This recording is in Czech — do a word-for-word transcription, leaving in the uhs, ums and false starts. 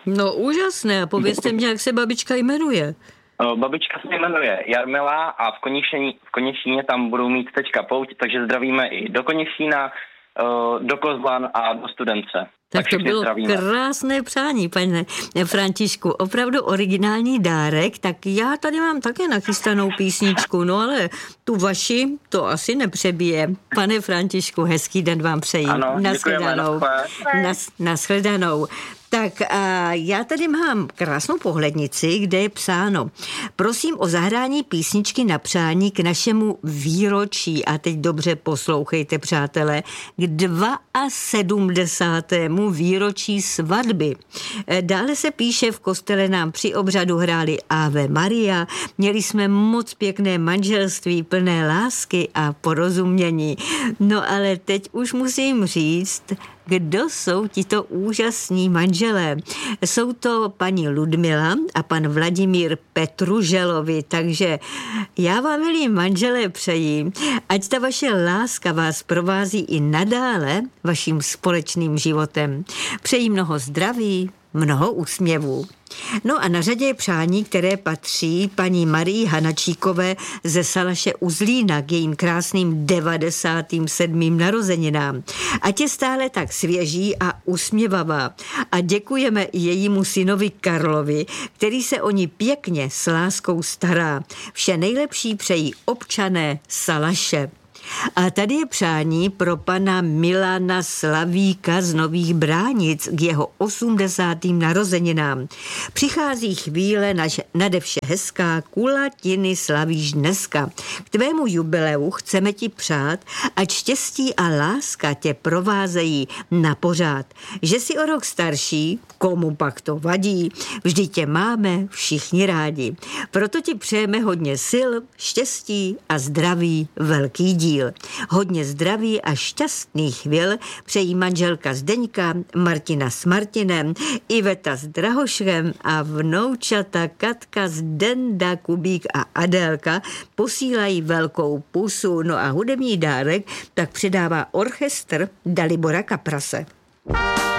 No úžasné, povězte mě, jak se babička jmenuje. O, babička se jmenuje Jarmila a v Konjištění, v Konjištíně tam budou mít teďka pouť, takže zdravíme i do Konjištína, o, do Kozlan a do Studence. Tak to bylo zdravíme. Krásné přání, pane Františku, opravdu originální dárek, tak já tady mám také nachystanou písničku, no ale tu vaši to asi nepřebije. Pane Františku, hezký den vám přeji. Ano, nashledanou. Nas, nashledanou. Tak a já tady mám krásnou pohlednici, kde je psáno: prosím o zahrání písničky na přání k našemu výročí, a teď dobře poslouchejte, přátelé, k sedmdesátému druhému výročí svatby. Dále se píše: v kostele nám při obřadu hráli Ave Maria, měli jsme moc pěkné manželství, plné lásky a porozumění. No ale teď už musím říct, kdo jsou tito úžasní manželé. Jsou to paní Ludmila a pan Vladimír Petruželovi, takže já vám, milí manželé, přeji, ať ta vaše láska vás provází i nadále vaším společným životem. Přeji mnoho zdraví, mnoho úsměvů. No a na řadě je přání, které patří paní Marii Hanačíkové ze Salaše u Zlína k jejím krásným devadesátým sedmým narozeninám. Ať je stále tak svěží a usměvavá. A děkujeme i jejímu synovi Karlovi, který se o ní pěkně s láskou stará. Vše nejlepší přejí občané Salaše. A tady je přání pro pana Milana Slavíka z Nových Bránic k jeho osmdesátým narozeninám. Přichází chvíle naš, nade vše hezká, kulatiny slavíš dneska. K tvému jubileu chceme ti přát, ať štěstí a láska tě provázejí na pořád. Že jsi o rok starší, komu pak to vadí, vždy tě máme všichni rádi. Proto ti přejeme hodně sil, štěstí a zdraví, velký díl. Hodně zdraví a šťastných chvil přejí manželka Zdeňka, Martina s Martinem, Iveta s Drahošem a vnoučata Katka, Zdenda, Kubík a Adélka posílají velkou pusu. No a hudební dárek tak předává orchestr Dalibora Kaprase.